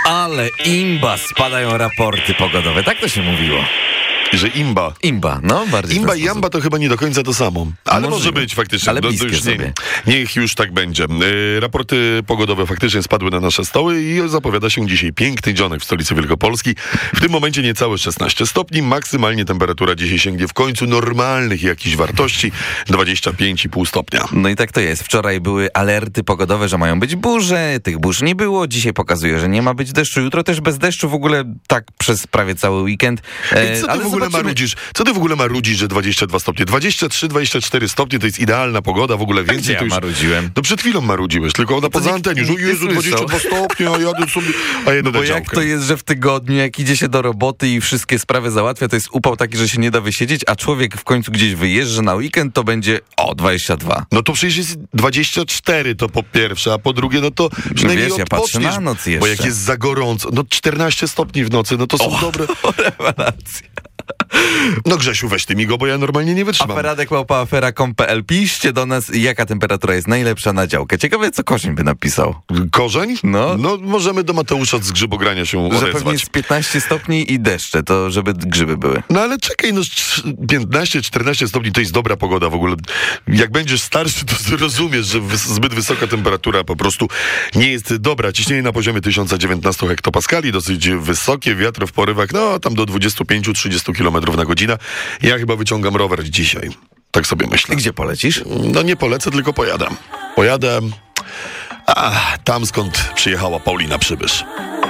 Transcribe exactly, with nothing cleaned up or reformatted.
Ale imba, spadają raporty pogodowe. Tak to się mówiło. Że imba. Imba, no bardziej. Imba i jamba to chyba nie do końca to samo. Ale Możliwe. może być faktycznie. Ale No, to bliskie już nie, sobie. niech już tak będzie. Yy, raporty pogodowe faktycznie spadły na nasze stoły i zapowiada się dzisiaj piękny dzionek w stolicy Wielkopolski. W tym momencie niecałe szesnaście stopni. Maksymalnie temperatura dzisiaj sięgnie w końcu normalnych jakichś wartości dwadzieścia pięć i pół stopnia. No i tak to jest. Wczoraj były alerty pogodowe, że mają być burze. Tych burz nie było. Dzisiaj pokazuje, że nie ma być deszczu. Jutro też bez deszczu w ogóle tak przez prawie cały weekend. E, co ty ale w ogóle zobaczymy. marudzisz? Co ty w ogóle marudzisz, że dwadzieścia dwa stopnie? dwadzieścia trzy dwadzieścia cztery stopnie to jest idealna pogoda, w ogóle więcej Gdzie ja to już... marudziłem? No przed chwilą marudziłeś, tylko ona to poza nikt- anteniu, że nikt nie Jezu, słyszał. dwadzieścia dwa stopnie, a jadę sobie, a jedę No bo na jak działkę. to jest, że w tygodniu, jak idzie się do roboty i wszystkie sprawy załatwia, to jest upał taki, że się nie da wysiedzieć, a człowiek w końcu gdzieś wyjeżdża na weekend, to będzie o dwadzieścia dwa. No to przecież jest dwadzieścia cztery to po pierwsze, a po drugie, no to przynajmniej wiesz, ja patrzę odpoczniesz, na noc bo jeszcze. jak jest za gorąco, no czternaście stopni w nocy, no to są dobre... Rewelacja. No Grzesiu, weź ty mi go, bo ja normalnie nie wytrzymam. Aferadek małpa afera kropka com kropka pe el. Piszcie do nas, jaka temperatura jest najlepsza na działkę. Ciekawe, co Kozień by napisał. Korzeń? No. No możemy do Mateusza z Grzybogrania się Że odezwać. pewnie jest piętnaście stopni i deszcze, to żeby grzyby były. No ale czekaj, no piętnaście czternaście stopni to jest dobra pogoda w ogóle. Jak będziesz starszy, to zrozumiesz, że wys- zbyt wysoka temperatura po prostu nie jest dobra. Ciśnienie na poziomie tysiąc dziewiętnaście hektopaskali, dosyć wysokie, wiatr w porywach, no tam do dwadzieścia pięć trzydzieści kilometrów na godzinę. Ja chyba wyciągam rower dzisiaj. Tak sobie myślę. I gdzie polecisz? No nie polecę, tylko pojadę. Pojadę a, tam, skąd przyjechała Paulina Przybysz.